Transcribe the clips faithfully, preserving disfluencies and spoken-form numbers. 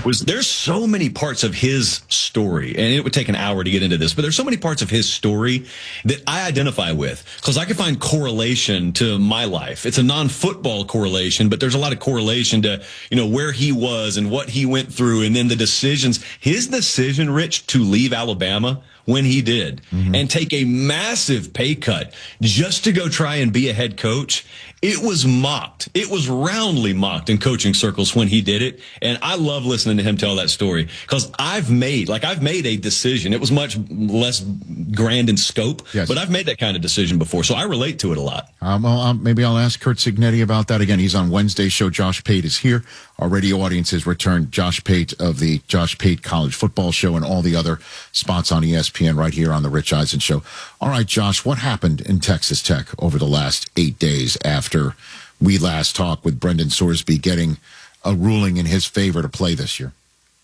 was there's so many parts of his story, and it would take an hour to get into this, but there's so many parts of his story that I identify with because I can find correlation to my life. It's a non-football correlation, but there's a lot of correlation to, you know, where he was and what he went through, and then the decisions. His decision, Rich, to leave Alabama when he did mm-hmm. and take a massive pay cut just to go try and be a head coach. It was mocked. It was roundly mocked in coaching circles when he did it. And I love listening to him tell that story because I've made, like I've made a decision. It was much less grand in scope, yes. but I've made that kind of decision before. So I relate to it a lot. Um, well, um, maybe I'll ask Curt Cignetti about that again. He's on Wednesday's show. Josh Pate is here. Our radio audience has returned. Josh Pate of the Josh Pate College Football Show and all the other spots on E S P N right here on the Rich Eisen Show. All right, Josh, what happened in Texas Tech over the last eight days after we last talked with Brendan Sorsby getting a ruling in his favor to play this year?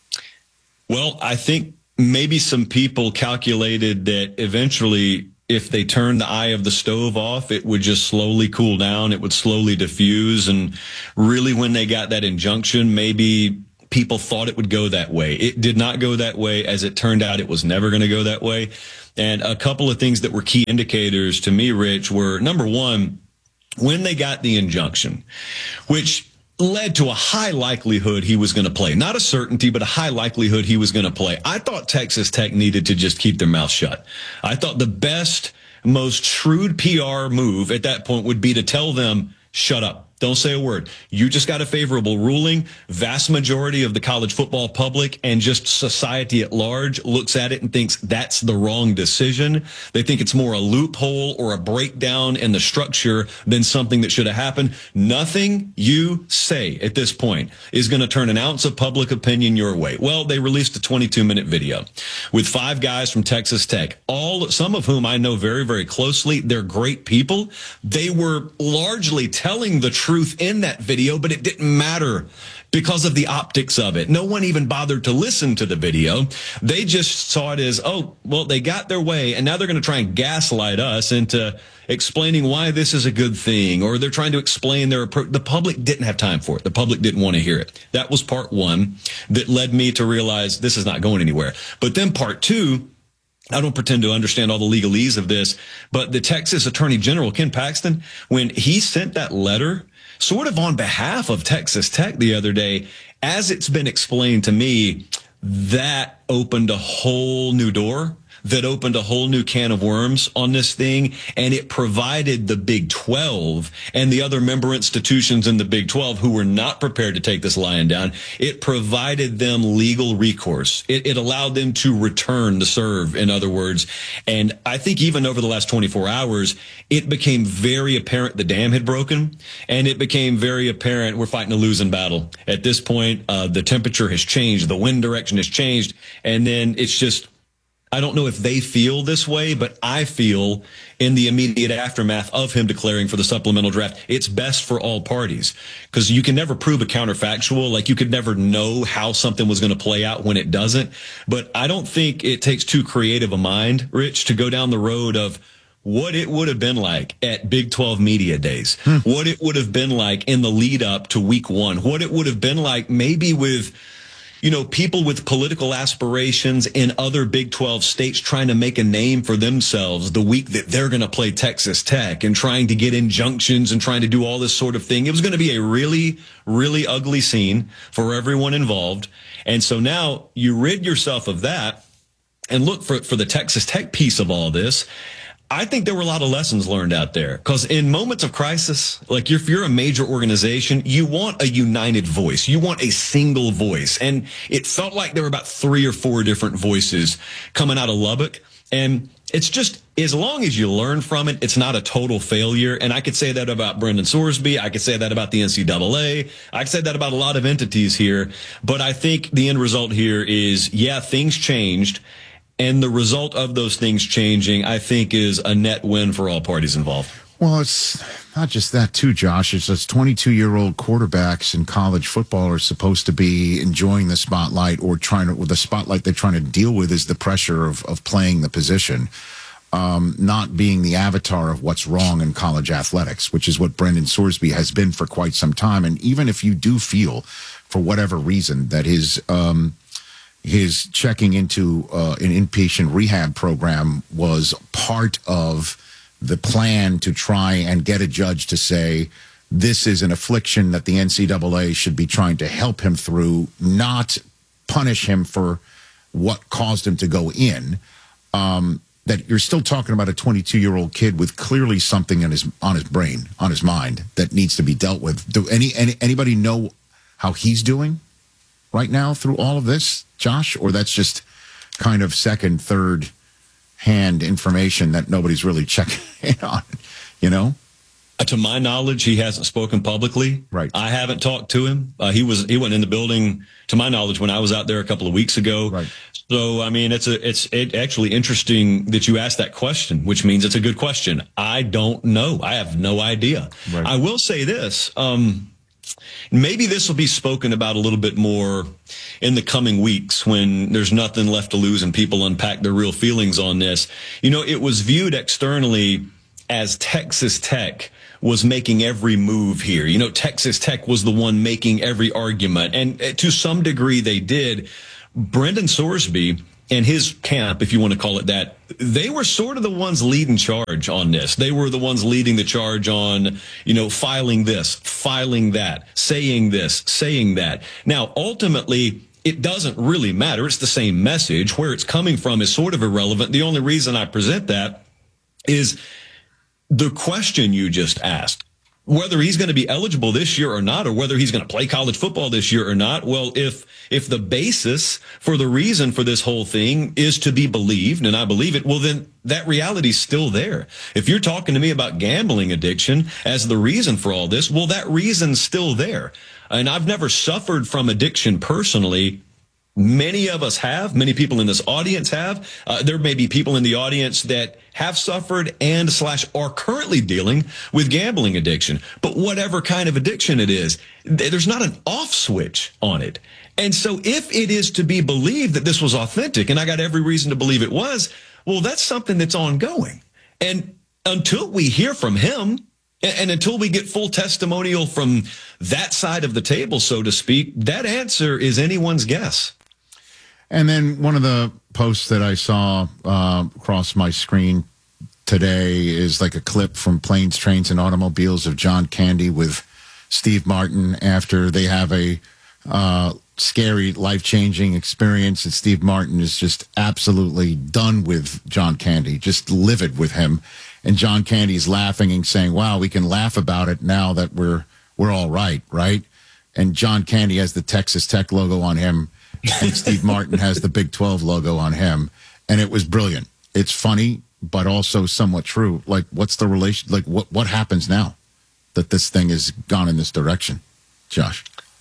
Well, I think maybe some people calculated that eventually if they turned the eye of the stove off, it would just slowly cool down. It would slowly diffuse. And really, when they got that injunction, maybe people thought it would go that way. It did not go that way. As it turned out, it was never going to go that way. And a couple of things that were key indicators to me, Rich, were number one, when they got the injunction, which led to a high likelihood he was going to play. Not a certainty, but a high likelihood he was going to play. I thought Texas Tech needed to just keep their mouth shut. I thought the best, most shrewd P R move at that point would be to tell them, shut up. Don't say a word. You just got a favorable ruling. Vast majority of the college football public and just society at large looks at it and thinks that's the wrong decision. They think it's more a loophole or a breakdown in the structure than something that should have happened. Nothing you say at this point is going to turn an ounce of public opinion your way. Well, they released a twenty-two minute video with five guys from Texas Tech, all some of whom I know very, very closely. They're great people. They were largely telling the truth truth in that video, but it didn't matter because of the optics of it. No one even bothered to listen to the video. They just saw it as, oh, well, they got their way, and now they're going to try and gaslight us into explaining why this is a good thing, or they're trying to explain their approach. The public didn't have time for it. The public didn't want to hear it. That was part one that led me to realize this is not going anywhere. But then part two, I don't pretend to understand all the legalese of this, but the Texas Attorney General, Ken Paxton, when he sent that letter sort of on behalf of Texas Tech the other day, as it's been explained to me, that opened a whole new door. That opened a whole new can of worms on this thing, and it provided the Big twelve and the other member institutions in the Big twelve who were not prepared to take this lying down. It provided them legal recourse. It, it allowed them to return the serve, in other words. And I think even over the last twenty-four hours, it became very apparent the dam had broken, and it became very apparent we're fighting a losing battle. At this point, uh, the temperature has changed, the wind direction has changed, and then it's just, I don't know if they feel this way, but I feel in the immediate aftermath of him declaring for the supplemental draft, it's best for all parties because you can never prove a counterfactual. Like you could never know how something was going to play out when it doesn't. But I don't think it takes too creative a mind, Rich, to go down the road of what it would have been like at Big twelve Media Days, hmm. what it would have been like in the lead up to week one, what it would have been like maybe with, you know, people with political aspirations in other Big twelve states trying to make a name for themselves the week that they're going to play Texas Tech and trying to get injunctions and trying to do all this sort of thing. It was going to be a really, really ugly scene for everyone involved. And so now you rid yourself of that and look for, for the Texas Tech piece of all this. I think there were a lot of lessons learned out there because in moments of crisis, like if you're a major organization, you want a united voice. You want a single voice. And it felt like there were about three or four different voices coming out of Lubbock. And it's just, as long as you learn from it, it's not a total failure. And I could say that about Brendan Sorsby. I could say that about the N C double A. I could say that about a lot of entities here. But I think the end result here is, yeah, things changed. And the result of those things changing, I think, is a net win for all parties involved. Well, it's not just that, too, Josh. It's just twenty-two-year-old quarterbacks in college football are supposed to be enjoying the spotlight or trying to, with the spotlight they're trying to deal with is the pressure of, of playing the position. um, not being the avatar of what's wrong in college athletics, which is what Brendan Sorsby has been for quite some time. And even if you do feel, for whatever reason, that his um, his checking into uh, an inpatient rehab program was part of the plan to try and get a judge to say this is an affliction that the N C double A should be trying to help him through, not punish him for what caused him to go in, um, that you're still talking about a twenty-two-year-old kid with clearly something in his on his brain, on his mind, that needs to be dealt with. Do any, any anybody know how he's doing right now through all of this, Josh? Or that's just kind of second, third hand information that nobody's really checking in on, you know? Uh, to my knowledge, he hasn't spoken publicly. Right. I haven't talked to him. Uh, he was he went in the building, to my knowledge, when I was out there a couple of weeks ago. Right. So, I mean, it's a it's it actually interesting that you asked that question, which means it's a good question. I don't know. I have no idea. Right. I will say this. Um, maybe this will be spoken about a little bit more in the coming weeks when there's nothing left to lose and people unpack their real feelings on this. You know, it was viewed externally as Texas Tech was making every move here. You know, Texas Tech was the one making every argument. And to some degree, they did. Brendan Sorsby and his camp, if you want to call it that, they were sort of the ones leading charge on this. They were the ones leading the charge on, you know, filing this, filing that, saying this, saying that. Now, ultimately, it doesn't really matter. It's the same message. Where it's coming from is sort of irrelevant. The only reason I present that is the question you just asked, whether he's going to be eligible this year or not, or whether he's going to play college football this year or not. Well, if if the basis for the reason for this whole thing is to be believed, and I believe it, well, then that reality's still there. If you're talking to me about gambling addiction as the reason for all this, well, that reason's still there. And I've never suffered from addiction personally. Many of us have. Many people in this audience have. Uh, there may be people in the audience that have suffered and slash are currently dealing with gambling addiction. But whatever kind of addiction it is, there's not an off switch on it. And so if it is to be believed that this was authentic, and I got every reason to believe it was, well, that's something that's ongoing. And until we hear from him, and until we get full testimonial from that side of the table, so to speak, that answer is anyone's guess. And then one of the posts that I saw uh, across my screen today is like a clip from Planes, Trains, and Automobiles of John Candy with Steve Martin after they have a uh, scary, life-changing experience. And Steve Martin is just absolutely done with John Candy, just livid with him. And John Candy's laughing and saying, wow, we can laugh about it now that we're we're all right, right? And John Candy has the Texas Tech logo on him, and Steve Martin has the Big twelve logo on him. And it was brilliant. It's funny, but also somewhat true. Like, what's the relation? Like, what, what happens now that this thing has gone in this direction, Josh?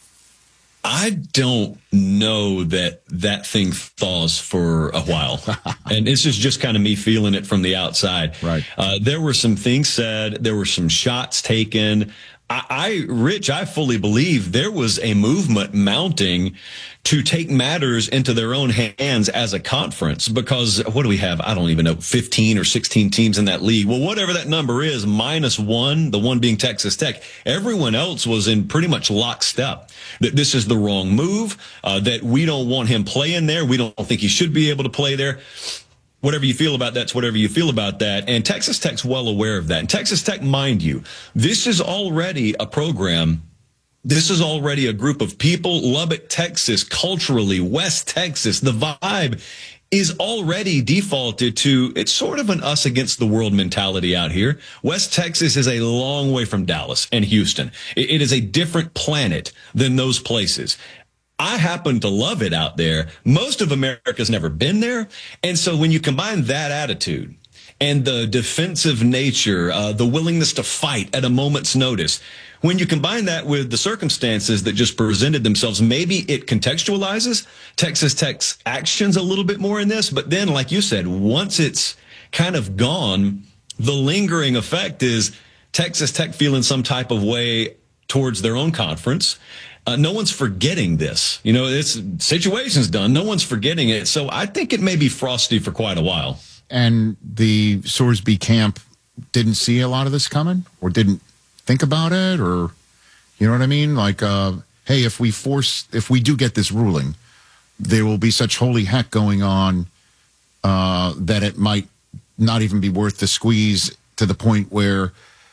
I don't know that that thing thaws for a while. And this is just kind of me feeling it from the outside. Right. Uh, there were some things said. There were some shots taken. I, I, Rich, I fully believe there was a movement mounting to take matters into their own hands as a conference, because what do we have? I don't even know, fifteen or sixteen teams in that league. Well, whatever that number is, minus one, the one being Texas Tech, everyone else was in pretty much lockstep that this is the wrong move, uh, that we don't want him playing there. We don't think he should be able to play there. Whatever you feel about that's whatever you feel about that. And Texas Tech's well aware of that. And Texas Tech, mind you, this is already a program. This is already a group of people. Lubbock, Texas, culturally, West Texas, the vibe is already defaulted to, it's sort of an us against the world mentality out here. West Texas is a long way from Dallas and Houston. It, it is a different planet than those places. I happen to love it out there. Most of America's never been there. And so when you combine that attitude and the defensive nature, uh, the willingness to fight at a moment's notice, when you combine that with the circumstances that just presented themselves, maybe it contextualizes Texas Tech's actions a little bit more in this. But then, like you said, once it's kind of gone, the lingering effect is Texas Tech feeling some type of way towards their own conference. Uh, no one's forgetting this. You know, it's situation's done. No one's forgetting it. So I think it may be frosty for quite a while. and the Sorsby camp didn't see a lot of this coming, or didn't think about it, or you know what I mean? Like, uh, hey, if we force, if we do get this ruling, there will be such holy heck going on uh, that it might not even be worth the squeeze, to the point where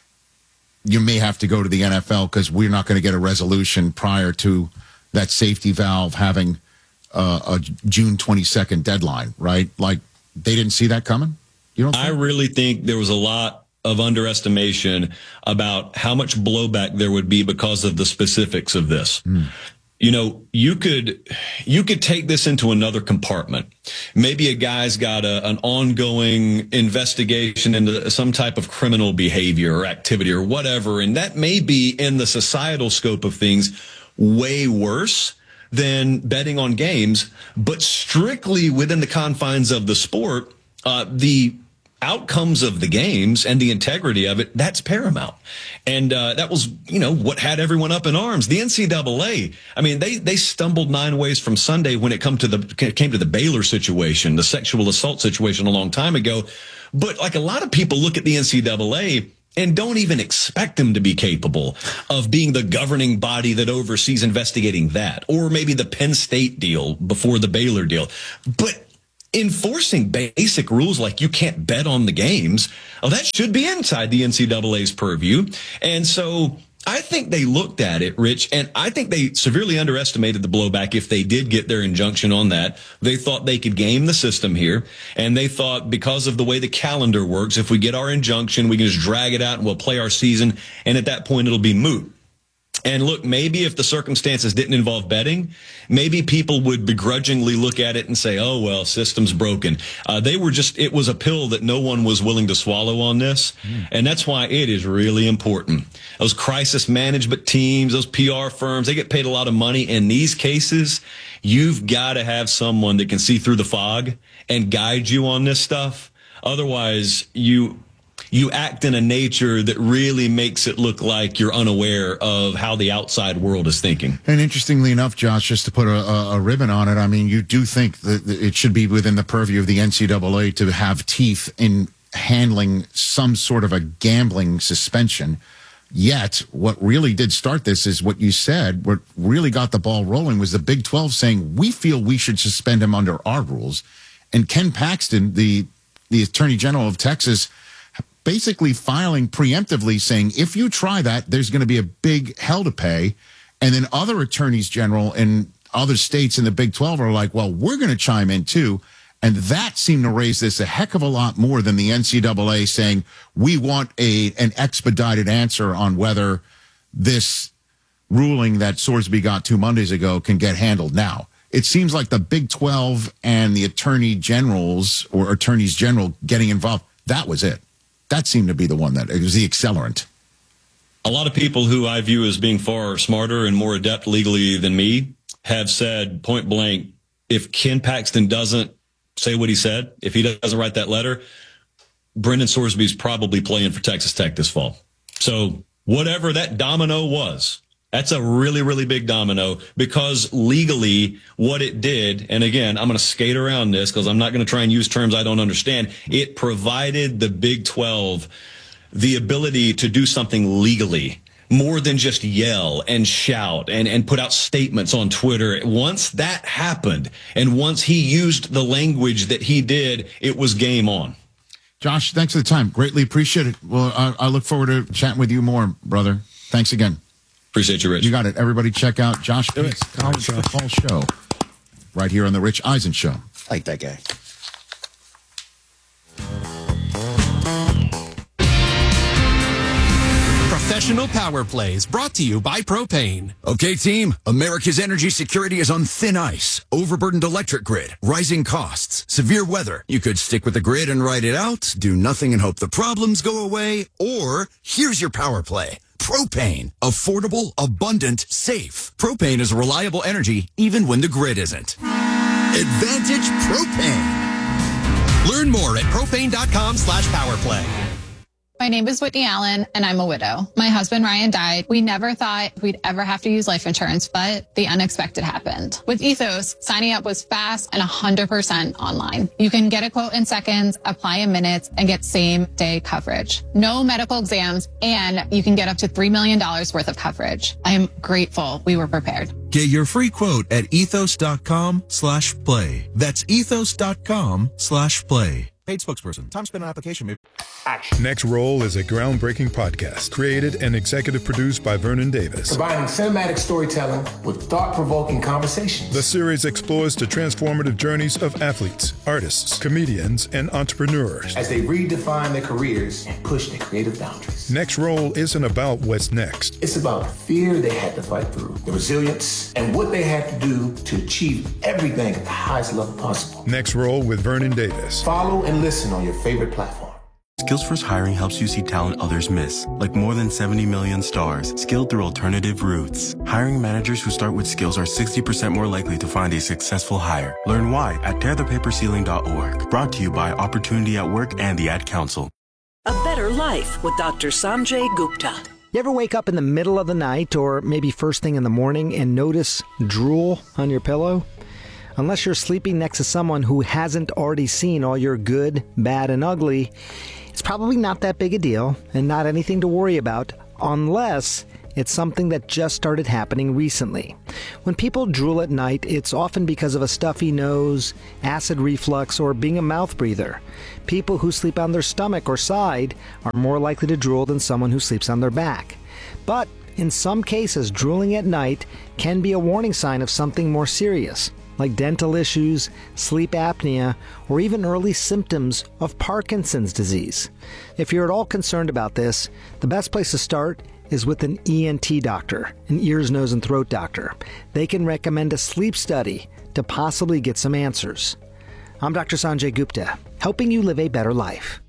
you may have to go to the N F L because we're not going to get a resolution prior to that safety valve having uh, a June twenty-second deadline, right? Like, they didn't see that coming? You don't think? I really think there was a lot of underestimation about how much blowback there would be because of the specifics of this. Mm. You know, you could you could take this into another compartment. Maybe a guy's got a, an ongoing investigation into some type of criminal behavior or activity or whatever, and that may be, in the societal scope of things, way worse than betting on games. But strictly within the confines of the sport, uh, the outcomes of the games and the integrity of it, that's paramount. And uh, that was, you know, what had everyone up in arms. The N C double A, I mean, they they stumbled nine ways from Sunday when it come to the came to the Baylor situation, the sexual assault situation a long time ago. But like, a lot of people look at the N C double A and don't even expect them to be capable of being the governing body that oversees investigating that, or maybe the Penn State deal before the Baylor deal. But enforcing basic rules like you can't bet on the games, oh, that should be inside the N C double A's purview. And so I think they looked at it, Rich, and I think they severely underestimated the blowback if they did get their injunction on that. They thought they could game the system here, and they thought because of the way the calendar works, if we get our injunction, we can just drag it out and we'll play our season, and at that point it'll be moot. And look, maybe if the circumstances didn't involve betting, maybe people would begrudgingly look at it and say, oh, well, system's broken. Uh, they were just, it was a pill that no one was willing to swallow on this. Mm. And that's why it is really important. Those crisis management teams, those P R firms, they get paid a lot of money. In these cases, you've got to have someone that can see through the fog and guide you on this stuff. Otherwise, you... you act in a nature that really makes it look like you're unaware of how the outside world is thinking. And interestingly enough, Josh, just to put a, a, a ribbon on it, I mean, you do think that it should be within the purview of the N C double A to have teeth in handling some sort of a gambling suspension. Yet, what really did start this is what you said. What really got the ball rolling was the Big twelve saying, we feel we should suspend him under our rules. And Ken Paxton, the, the Attorney General of Texas, basically filing preemptively saying, if you try that, there's going to be a big hell to pay. And then other attorneys general in other states in the Big twelve are like, well, we're going to chime in too. And that seemed to raise this a heck of a lot more than the N C double A saying, we want a an expedited answer on whether this ruling that Sorsby got two Mondays ago can get handled now. It seems like the Big twelve and the attorney generals or attorneys general getting involved, that was it. That seemed to be the one that it was the accelerant. A lot of people who I view as being far smarter and more adept legally than me have said point blank, if Ken Paxton doesn't say what he said, if he doesn't write that letter, Brendan Sorsby's probably playing for Texas Tech this fall. So whatever that domino was, that's a really, really big domino, because legally what it did, and again, I'm going to skate around this because I'm not going to try and use terms I don't understand. It provided the Big twelve the ability to do something legally, more than just yell and shout and, and put out statements on Twitter. Once that happened, and once he used the language that he did, it was game on. Josh, thanks for the time. Greatly appreciate it. Well, I, I look forward to chatting with you more, brother. Thanks again. Appreciate you, Rich. You got it. Everybody check out Josh Pate's College Football Show right here on The Rich Eisen Show. I like that guy. Professional Power Plays brought to you by Propane. Okay, team, America's energy security is on thin ice. Overburdened electric grid, rising costs, severe weather. You could stick with the grid and ride it out, do nothing and hope the problems go away, or here's your power play. Propane. Affordable, abundant, safe. Propane is reliable energy even when the grid isn't. Advantage Propane. Learn more at propane dot com slash power play. My name is Whitney Allen, and I'm a widow. My husband, Ryan, died. We never thought we'd ever have to use life insurance, but the unexpected happened. With Ethos, signing up was fast and one hundred percent online. You can get a quote in seconds, apply in minutes, and get same-day coverage. No medical exams, and you can get up to three million dollars worth of coverage. I am grateful we were prepared. Get your free quote at ethos.com slash play. That's ethos.com slash play. Paid spokesperson. Time spent on application may... Action. Next Roll is a groundbreaking podcast created and executive produced by Vernon Davis. Combining cinematic storytelling with thought-provoking conversations. The series explores the transformative journeys of athletes, artists, comedians, and entrepreneurs as they redefine their careers and push their creative boundaries. Next Roll isn't about what's next. It's about the fear they had to fight through, the resilience, and what they had to do to achieve everything at the highest level possible. Next Roll with Vernon Davis. Follow and listen on your favorite platform. Skills First Hiring helps you see talent others miss, like more than seventy million stars, skilled through alternative routes. Hiring managers who start with skills are sixty percent more likely to find a successful hire. Learn why at tear the paper ceiling dot org. Brought to you by Opportunity at Work and the Ad Council. A Better Life with Doctor Sanjay Gupta. You ever wake up in the middle of the night or maybe first thing in the morning and notice drool on your pillow? Unless you're sleeping next to someone who hasn't already seen all your good, bad, and ugly, it's probably not that big a deal and not anything to worry about unless it's something that just started happening recently. When people drool at night, it's often because of a stuffy nose, acid reflux, or being a mouth breather. People who sleep on their stomach or side are more likely to drool than someone who sleeps on their back. But in some cases, drooling at night can be a warning sign of something more serious, like dental issues, sleep apnea, or even early symptoms of Parkinson's disease. If you're at all concerned about this, the best place to start is with an E N T doctor, an ears, nose, and throat doctor. They can recommend a sleep study to possibly get some answers. I'm Doctor Sanjay Gupta, helping you live a better life.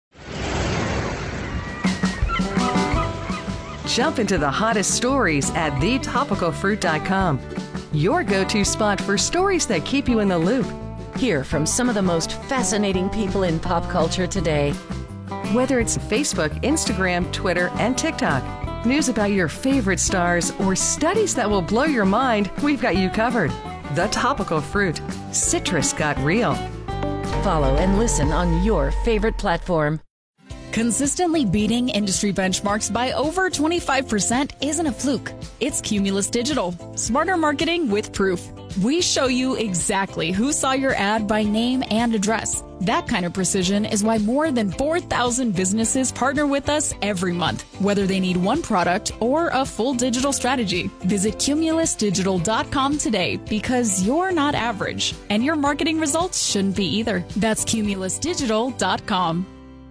Jump into the hottest stories at the topical fruit dot com. Your go-to spot for stories that keep you in the loop. Hear from some of the most fascinating people in pop culture today. Whether it's Facebook, Instagram, Twitter, and TikTok, news about your favorite stars, or studies that will blow your mind, we've got you covered. The Topical Fruit. Citrus got real. Follow and listen on your favorite platform. Consistently beating industry benchmarks by over twenty-five percent isn't a fluke. It's Cumulus Digital. Smarter marketing with proof. We show you exactly who saw your ad by name and address. That kind of precision is why more than four thousand businesses partner with us every month, whether they need one product or a full digital strategy. Visit cumulus digital dot com today because you're not average, and your marketing results shouldn't be either. That's cumulus digital dot com.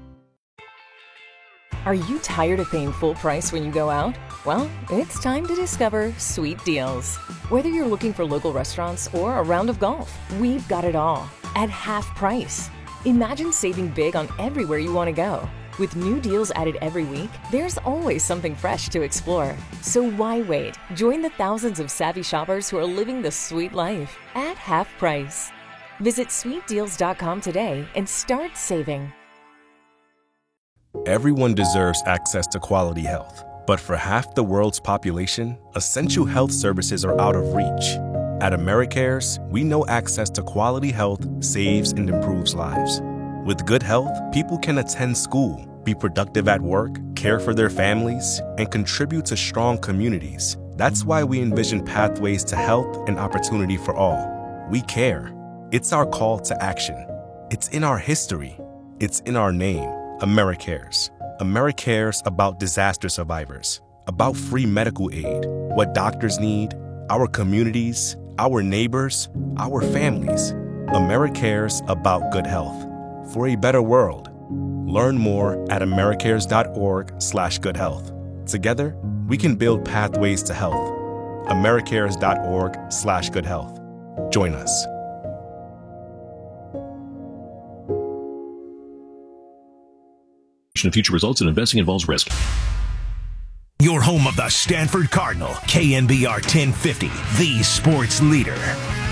Are you tired of paying full price when you go out? Well, it's time to discover Sweet Deals. Whether you're looking for local restaurants or a round of golf, we've got it all at half price. Imagine saving big on everywhere you want to go. With new deals added every week, there's always something fresh to explore. So why wait? Join the thousands of savvy shoppers who are living the sweet life at half price. Visit sweet deals dot com today and start saving. Everyone deserves access to quality health. But for half the world's population, essential health services are out of reach. At AmeriCares, we know access to quality health saves and improves lives. With good health, people can attend school, be productive at work, care for their families, and contribute to strong communities. That's why we envision pathways to health and opportunity for all. We care. It's our call to action. It's in our history. It's in our name. AmeriCares. AmeriCares about disaster survivors, about free medical aid, what doctors need, our communities, our neighbors, our families. AmeriCares about good health. For a better world. Learn more at americares.org slash good health. Together, we can build pathways to health. americares.org slash good health. Join us. Future results and investing involves risk. Your home of the Stanford Cardinal, K N B R ten fifty, the sports leader.